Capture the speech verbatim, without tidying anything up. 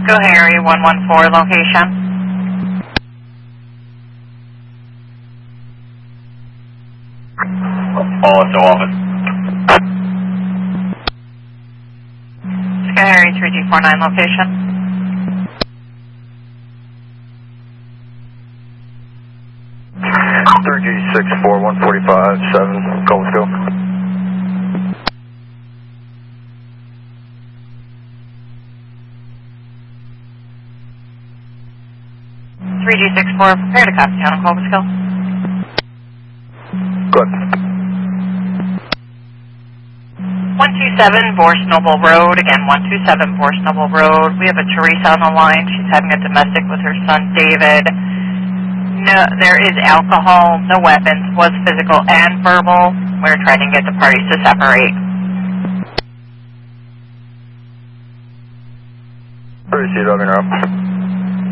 Go Harry, one one four location. All into office. Go Harry, three G four nine location. three G six four one forty-five seven, Gold Skill. three G six four, prepare to copy down on Colbiskill. Good. one two seven Vorst Noble Road, again one two seven Vorst Noble Road. We have a Teresa on the line. She's having a domestic with her son David. No, there is alcohol, no weapons, was physical and verbal. We're trying to get the parties to separate. Appreciate it, I'll be around.